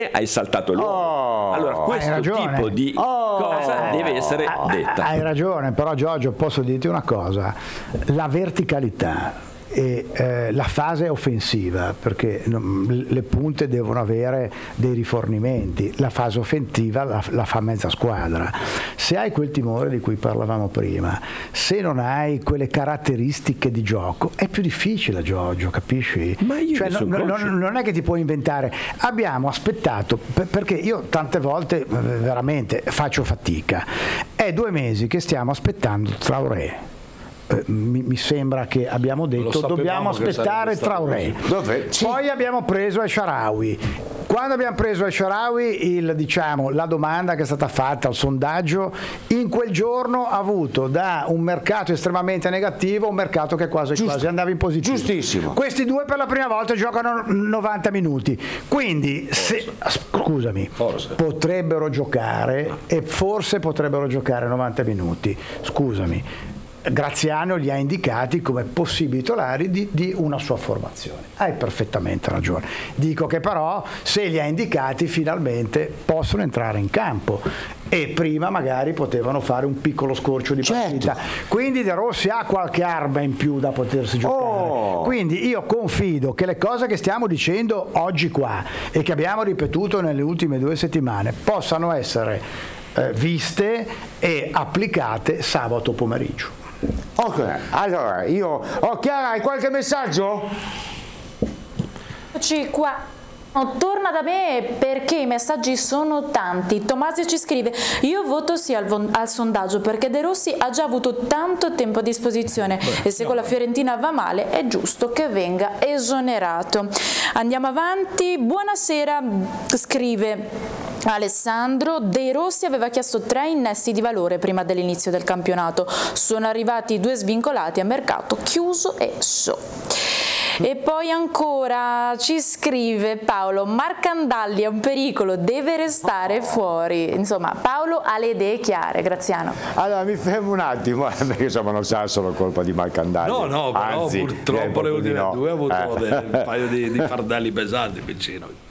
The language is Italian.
hai saltato l'uomo. Allora questo tipo di cosa deve essere detta. Hai ragione, però Giorgio, posso dirti una cosa: la verticalità e la fase offensiva, perché le punte devono avere dei rifornimenti, la fase offensiva la fa mezza squadra. Se hai quel timore di cui parlavamo prima, se non hai quelle caratteristiche di gioco, è più difficile, Giorgio, capisci? Ma io cioè, non è che ti puoi inventare. Abbiamo aspettato, perché io tante volte veramente faccio fatica, è 2 mesi che stiamo aspettando Traoré. Mi sembra che abbiamo detto dobbiamo aspettare Traoré. Poi abbiamo preso El Shaarawy. Quando abbiamo preso El Shaarawy, la domanda che è stata fatta al sondaggio in quel giorno ha avuto da un mercato estremamente negativo un mercato che quasi andava in positivo. Giustissimo. Questi 2 per la prima volta giocano 90 minuti. Quindi potrebbero giocare, e forse potrebbero giocare 90 minuti. Scusami. Graziano li ha indicati come possibili titolari di una sua formazione. Hai perfettamente ragione. Dico che però se li ha indicati finalmente possono entrare in campo, e prima magari potevano fare un piccolo scorcio di partita. Quindi De Rossi ha qualche arma in più da potersi giocare. Quindi io confido che le cose che stiamo dicendo oggi qua e che abbiamo ripetuto nelle ultime 2 settimane possano essere viste e applicate sabato pomeriggio. Ok, allora Chiara, hai qualche messaggio? Eccoci qua. Torna da me perché i messaggi sono tanti. Tommasio ci scrive: io voto sì al sondaggio perché De Rossi ha già avuto tanto tempo a disposizione e se con la Fiorentina va male è giusto che venga esonerato. Andiamo avanti. Buonasera, scrive Alessandro: De Rossi aveva chiesto 3 innesti di valore prima dell'inizio del campionato, sono arrivati 2 svincolati a mercato chiuso e E poi ancora ci scrive Paolo: Marcandalli è un pericolo, deve restare fuori. Insomma, Paolo ha le idee chiare. Graziano. Allora mi fermo un attimo, perché insomma non sarà solo colpa di Marcandalli. No, però purtroppo le ultime 2 ha avuto un paio di fardelli pesanti vicino.